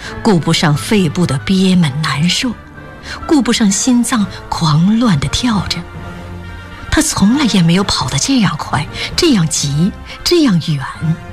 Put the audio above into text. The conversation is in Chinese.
顾不上肺部的憋闷难受，顾不上心脏狂乱地跳着。他从来也没有跑得这样快，这样急，这样远。